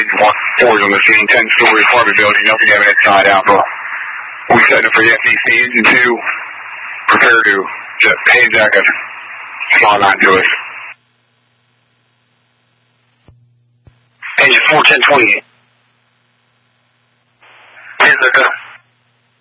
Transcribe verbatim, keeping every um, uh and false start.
big floors on the scene, ten-story apartment building. Don't forget inside out. We setting up for the F E C engine two. Prepare to just hijack a small line to us. Engine four ten twenty-eight.